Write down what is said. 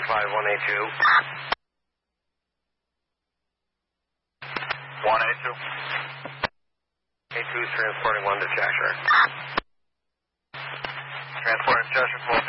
1A2. 1A2. A2 is transporting 1 to Cheshire. Transporting Cheshire 12.